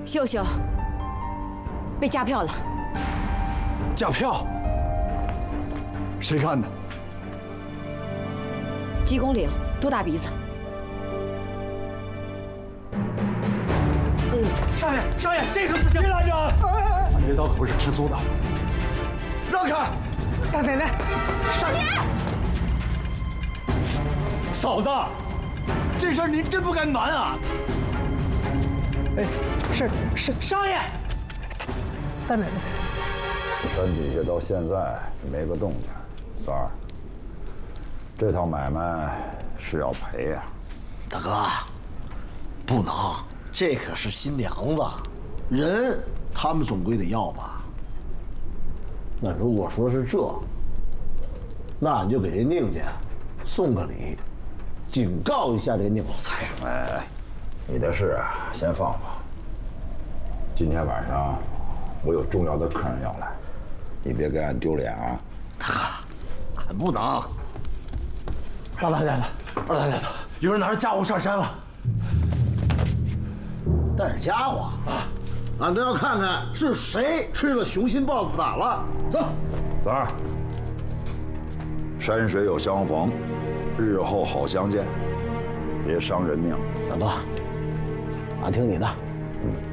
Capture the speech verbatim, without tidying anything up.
秀秀被加票了。 加票？谁干的？ 鸡公岭多大鼻子？ 少爷，少爷，这可不行！ 别拦着！俺这刀可不是吃素的，让开！ 大妹妹， 少爷， 嫂子，这事儿您真不敢瞒啊！ 哎，是是少爷，大妹妹， 山底下到现在没个动静，三儿，这套买卖是要赔呀。 大哥，不能，这可是新娘子，人他们总归得要吧？那如果说是这，那俺就给这宁家送个礼，警告一下这宁老财。 哎，你的事啊，先放放。今天晚上我有重要的客人要来，你别给俺丢脸啊！ 俺不能。 二大娘的，二大娘的，有人拿着家伙上山了。 带着家伙啊，俺都要看看是谁吃了雄心豹子胆了。走， 三儿，山水有相逢，日后好相见，别伤人命。 大哥，俺听你的。 嗯。